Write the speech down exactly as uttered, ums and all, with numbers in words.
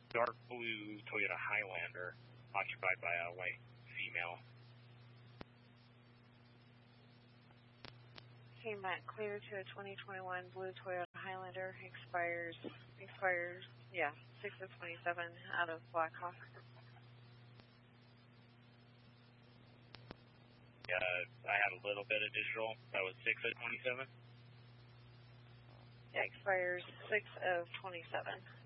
dark blue Toyota Highlander occupied by a white female. Came back clear to a twenty twenty-one blue Toyota Highlander. Expires, expires, yeah, six of twenty-seven out of Blackhawk. Yeah, I had a little bit of digital. That was six of twenty-seven? Yeah, expires six of twenty-seven.